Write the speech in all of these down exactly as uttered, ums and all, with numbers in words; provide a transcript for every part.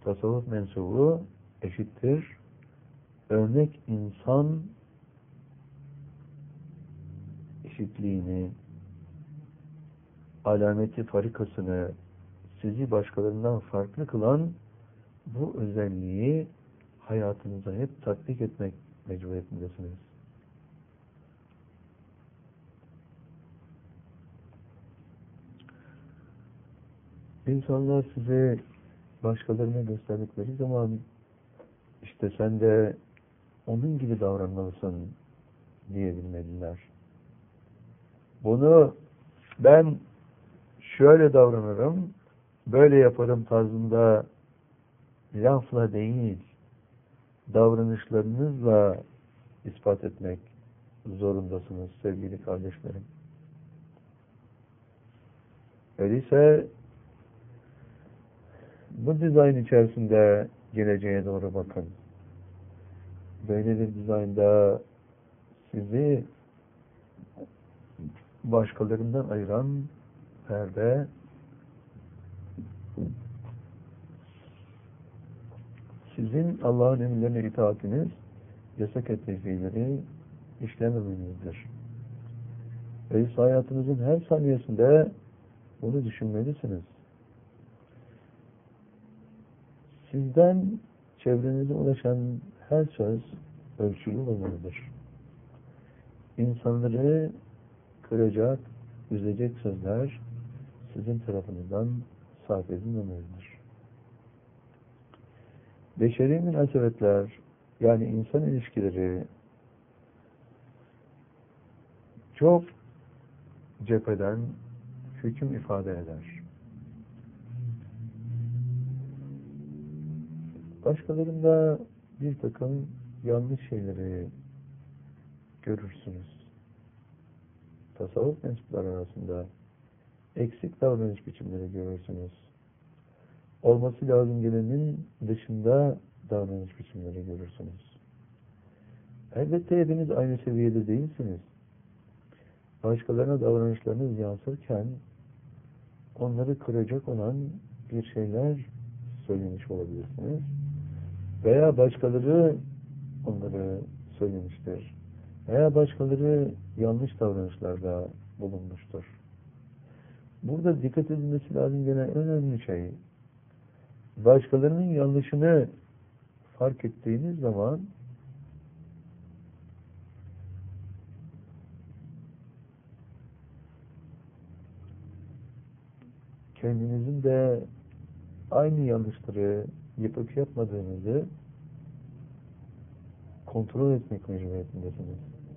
tasavvuf mensubu eşittir örnek insan eşitliğini, alameti farikasını, sizi başkalarından farklı kılan bu özelliği hayatınıza hep tatbik etmek mecburiyetindesiniz. İnsanlar size başkalarına gösterdikleri zaman işte sen de onun gibi davranmalısın diyebilmeliler. Bunu ben şöyle davranırım, böyle yaparım tarzında lafla değil, davranışlarınızla ispat etmek zorundasınız sevgili kardeşlerim. Öyleyse bu dizayn içerisinde geleceğe doğru bakın. Böyle bir dizaynda sizi başkalarından ayıran perde sizin Allah'ın emirlerine itaatiniz, yasak ettiği fiilleri işlememenizdir. Öyleyse hayatınızın her saniyesinde bunu düşünmelisiniz. Sizden çevrenize ulaşan her söz ölçülü olmalıdır. İnsanları kıracak, üzecek sözler sizin tarafınızdan sarf edilmemelidir. Beşeri münasebetler, yani insan ilişkileri çok cepheden hüküm ifade eder. Başkalarında bir takım yanlış şeyleri görürsünüz. Tasavvuf mensupları arasında eksik davranış biçimleri görürsünüz. Olması lazım gelenin dışında davranış biçimleri görürsünüz. Elbette hepiniz aynı seviyede değilsiniz. Başkalarına davranışlarınız yansırken onları kıracak olan bir şeyler söylemiş olabilirsiniz. Veya başkaları onları söylemiştir. Veya başkaları yanlış davranışlarda bulunmuştur. Burada dikkat edilmesi lazım gene en önemli şey, başkalarının yanlışını fark ettiğiniz zaman kendinizin de aynı yanlışları yapıp yapmadığınızı kontrol etmek mecburiyetindesiniz.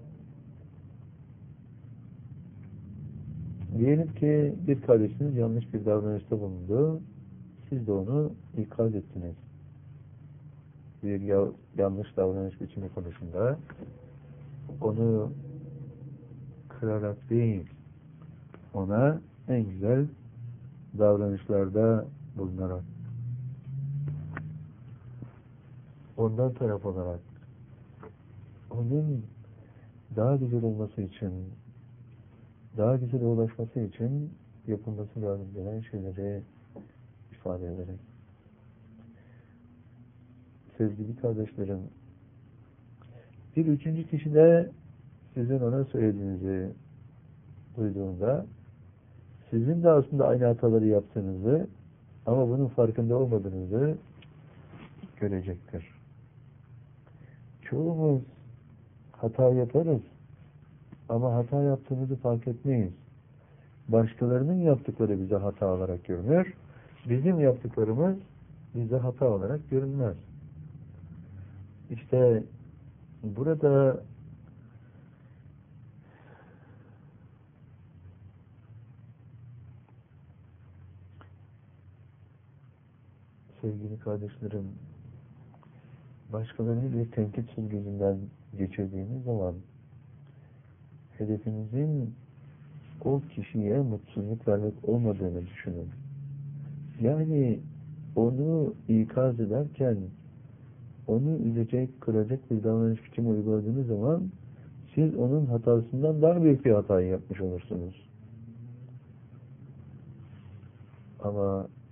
Diyelim ki bir kardeşiniz yanlış bir davranışta bulundu. Siz de onu ikaz ettiniz. Bir ya yanlış davranış biçimi konusunda onu kırarak değil, ona en güzel davranışlarda bulunarak, ondan taraf olarak, onun daha güzel olması için, daha güzel ulaşması için yapılması lazım gelen şeyleri ifade ederek. Sevgili kardeşlerim, bir üçüncü kişi de sizin ona söylediğinizi duyduğunda sizin de aslında aynı hataları yaptığınızı ama bunun farkında olmadığınızı görecektir. Çoğumuz hata yaparız ama hata yaptığımızı fark etmeyiz. Başkalarının yaptıkları bize hata olarak görünür. Bizim yaptıklarımız bize hata olarak görünmez. İşte burada sevgili kardeşlerim, başkalarını bir tenkit süzgecinden geçirdiğiniz zaman hedefinizin o kişiye mutsuzluk vermek olmadığını düşünün. Yani onu ikaz ederken onu üzecek, kıracak bir davranış biçimi uyguladığınız zaman siz onun hatasından daha büyük bir hatayı yapmış olursunuz. Ama